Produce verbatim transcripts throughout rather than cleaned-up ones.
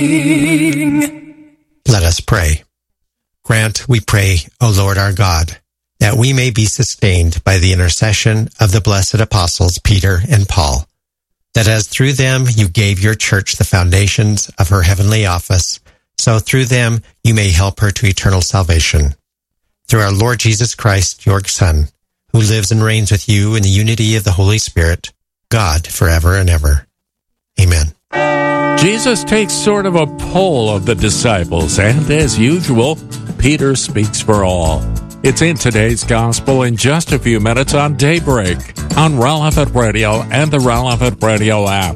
Let us pray. Grant, we pray, O Lord our God, that we may be sustained by the intercession of the blessed apostles Peter and Paul, that as through them you gave your church the foundations of her heavenly office, so through them you may help her to eternal salvation. Through our Lord Jesus Christ, your Son, who lives and reigns with you in the unity of the Holy Spirit, God, forever and ever. Amen. Jesus takes sort of a poll of the disciples, and as usual, Peter speaks for all. It's in today's gospel in just a few minutes on Daybreak, on Relevant Radio and the Relevant Radio app.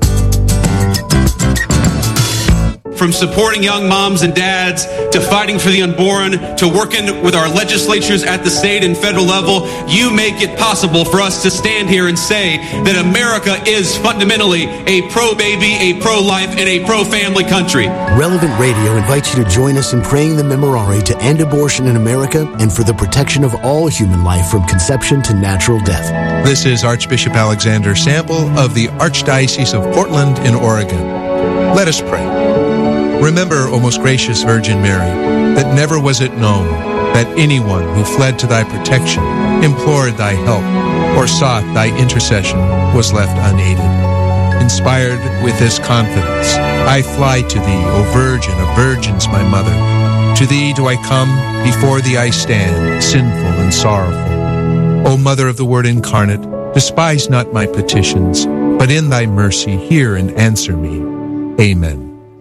From supporting young moms and dads, to fighting for the unborn, to working with our legislatures at the state and federal level, you make it possible for us to stand here and say that America is fundamentally a pro-baby, a pro-life, and a pro-family country. Relevant Radio invites you to join us in praying the Memorare to end abortion in America and for the protection of all human life from conception to natural death. This is Archbishop Alexander Sample of the Archdiocese of Portland in Oregon. Let us pray. Remember, O most gracious Virgin Mary, that never was it known that anyone who fled to thy protection, implored thy help, or sought thy intercession was left unaided. Inspired with this confidence, I fly to thee, O Virgin of Virgins, my Mother. To thee do I come, before thee I stand, sinful and sorrowful. O Mother of the Word incarnate, despise not my petitions, but in thy mercy hear and answer me. Amen.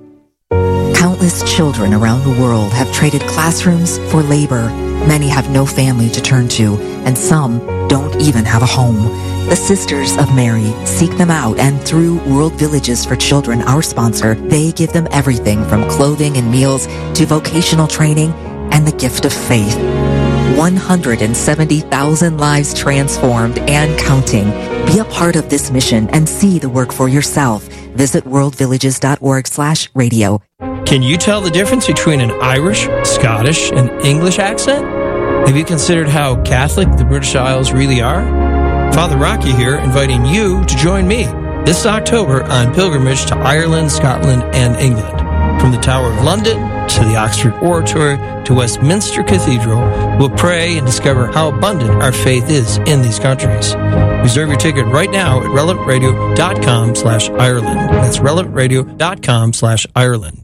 Countless children around the world have traded classrooms for labor. Many have no family to turn to, and some don't even have a home. The Sisters of Mary seek them out, and through World Villages for Children, our sponsor, they give them everything from clothing and meals to vocational training and the gift of faith. one hundred seventy thousand lives transformed and counting. Be a part of this mission and see the work for yourself. Visit worldvillages.org slash radio. Can you tell the difference between an Irish, Scottish, and English accent? Have you considered how Catholic the British Isles really are? Father Rocky here, inviting you to join me this October on pilgrimage to Ireland, Scotland, and England. From the Tower of London to the Oxford Oratory to Westminster Cathedral, we'll pray and discover how abundant our faith is in these countries. Reserve your ticket right now at relevantradio.com slash Ireland. That's relevantradio.com slash Ireland.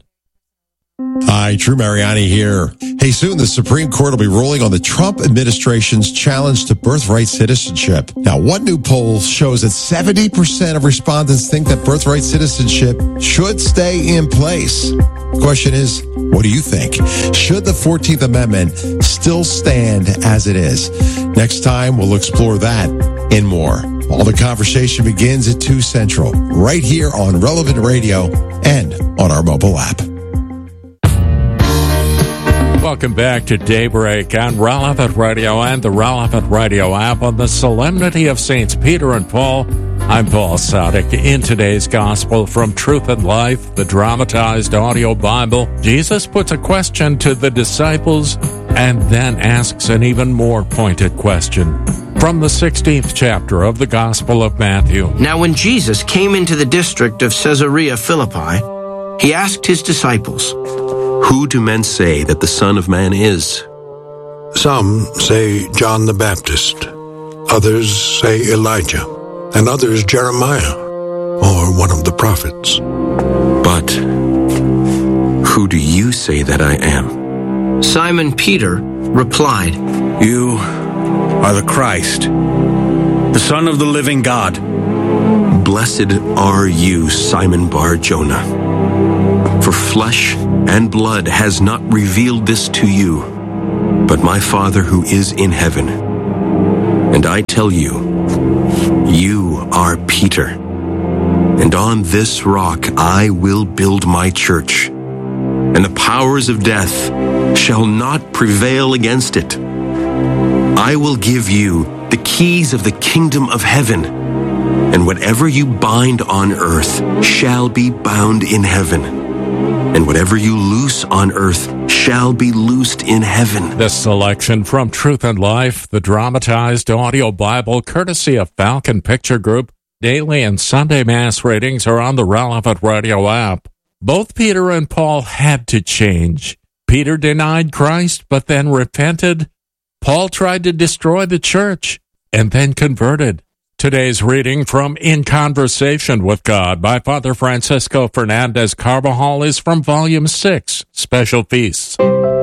Hi, Drew Mariani here. Hey, soon the Supreme Court will be ruling on the Trump administration's challenge to birthright citizenship. Now, one new poll shows that seventy percent of respondents think that birthright citizenship should stay in place. The question is, what do you think? Should the fourteenth Amendment still stand as it is? Next time, we'll explore that and more. All the conversation begins at two Central, right here on Relevant Radio and on our mobile app. Welcome back to Daybreak on Relevant Radio and the Relevant Radio app on the Solemnity of Saints Peter and Paul. I'm Paul Sadek. In today's Gospel from Truth and Life, the dramatized audio Bible, Jesus puts a question to the disciples and then asks an even more pointed question. From the sixteenth chapter of the Gospel of Matthew. Now when Jesus came into the district of Caesarea Philippi, he asked his disciples, "Who do men say that the Son of Man is?" Some say John the Baptist, others say Elijah, and others Jeremiah, or one of the prophets. But who do you say that I am? Simon Peter replied, "You are the Christ, the Son of the living God." "Blessed are you, Simon Bar-Jonah, for flesh and blood has not revealed this to you, but my Father who is in heaven. And I tell you, you are Peter, and on this rock I will build my church, and the powers of death shall not prevail against it. I will give you the keys of the kingdom of heaven, and whatever you bind on earth shall be bound in heaven, and whatever you loose on earth shall be loosed in heaven." This selection from Truth and Life, the dramatized audio Bible, courtesy of Falcon Picture Group. Daily and Sunday Mass readings are on the Relevant Radio app. Both Peter and Paul had to change. Peter denied Christ, but then repented. Paul tried to destroy the church and then converted. Today's reading from In Conversation with God by Father Francisco Fernandez Carvajal is from Volume six, Special Feasts.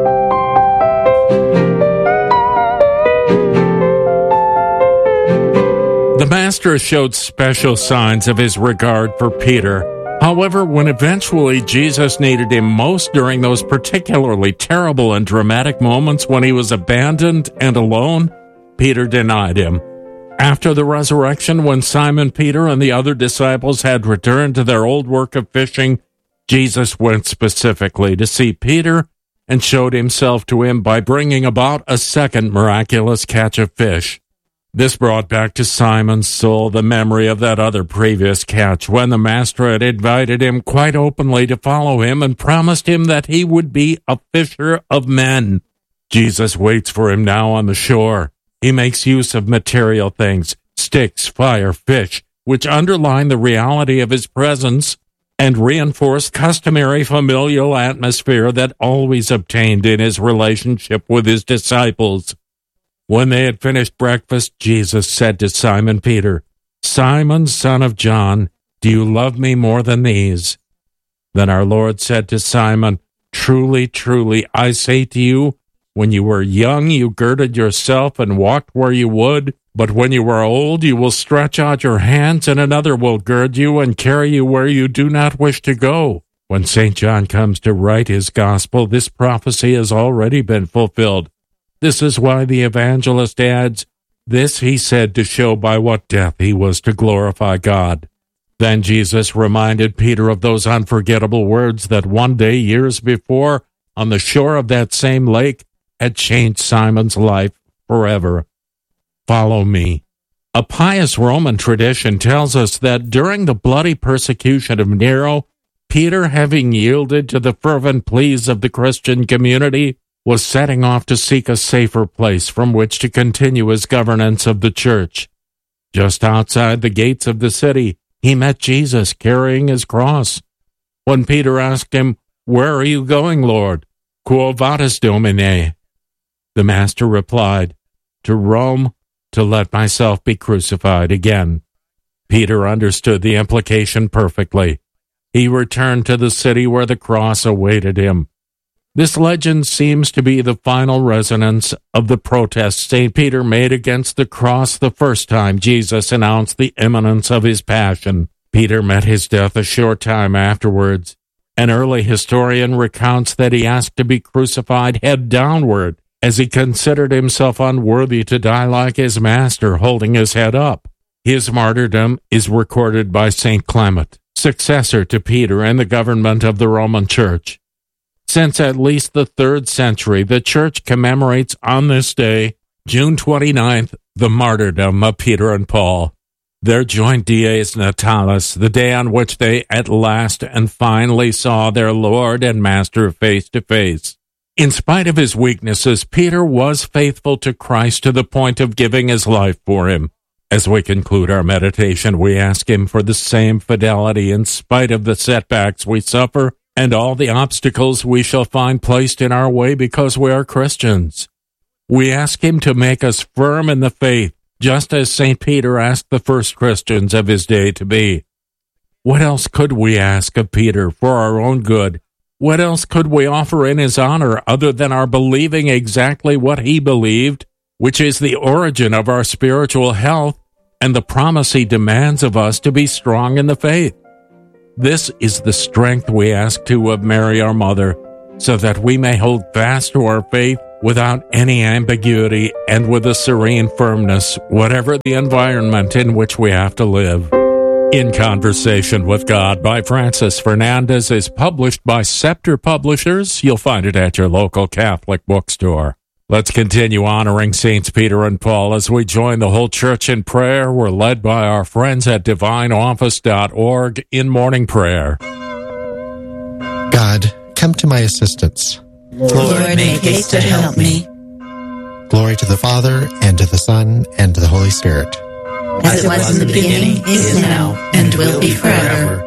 The Master showed special signs of his regard for Peter. However, when eventually Jesus needed him most during those particularly terrible and dramatic moments when he was abandoned and alone, Peter denied him. After the resurrection, when Simon Peter and the other disciples had returned to their old work of fishing, Jesus went specifically to see Peter and showed himself to him by bringing about a second miraculous catch of fish. This brought back to Simon's soul the memory of that other previous catch when the Master had invited him quite openly to follow him and promised him that he would be a fisher of men. Jesus waits for him now on the shore. He makes use of material things, sticks, fire, fish, which underline the reality of his presence and reinforce customary familial atmosphere that always obtained in his relationship with his disciples. When they had finished breakfast, Jesus said to Simon Peter, "Simon, son of John, do you love me more than these?" Then our Lord said to Simon, "Truly, truly, I say to you, when you were young, you girded yourself and walked where you would, but when you are old, you will stretch out your hands, and another will gird you and carry you where you do not wish to go." When Saint John comes to write his gospel, this prophecy has already been fulfilled. This is why the evangelist adds, "This he said to show by what death he was to glorify God." Then Jesus reminded Peter of those unforgettable words that one day, years before, on the shore of that same lake, had changed Simon's life forever. "Follow me." A pious Roman tradition tells us that during the bloody persecution of Nero, Peter, having yielded to the fervent pleas of the Christian community, was setting off to seek a safer place from which to continue his governance of the church. Just outside the gates of the city, he met Jesus carrying his cross. When Peter asked him, "Where are you going, Lord?" "Quo vadis, Domine?" The Master replied, "To Rome, to let myself be crucified again." Peter understood the implication perfectly. He returned to the city where the cross awaited him. This legend seems to be the final resonance of the protest Saint Peter made against the cross the first time Jesus announced the imminence of his passion. Peter met his death a short time afterwards. An early historian recounts that he asked to be crucified head downward, as he considered himself unworthy to die like his Master, holding his head up. His martyrdom is recorded by Saint Clement, successor to Peter in the government of the Roman Church. Since at least the third century, the Church commemorates on this day, June twenty-ninth, the martyrdom of Peter and Paul. Their joint Dies Natalis, the day on which they at last and finally saw their Lord and Master face to face. In spite of his weaknesses, Peter was faithful to Christ to the point of giving his life for him. As we conclude our meditation, we ask him for the same fidelity in spite of the setbacks we suffer and all the obstacles we shall find placed in our way because we are Christians. We ask him to make us firm in the faith, just as Saint Peter asked the first Christians of his day to be. What else could we ask of Peter for our own good? What else could we offer in his honor other than our believing exactly what he believed, which is the origin of our spiritual health and the promise he demands of us to be strong in the faith? This is the strength we ask too of Mary our Mother, so that we may hold fast to our faith without any ambiguity and with a serene firmness, whatever the environment in which we have to live. In Conversation with God by Francis Fernandez is published by Scepter Publishers. You'll find it at your local Catholic bookstore. Let's continue honoring Saints Peter and Paul as we join the whole church in prayer. We're led by our friends at divine office dot org in morning prayer. God, come to my assistance. Lord, make haste to help me. Glory to the Father, and to the Son, and to the Holy Spirit. As it was in the beginning, is now, and will be forever.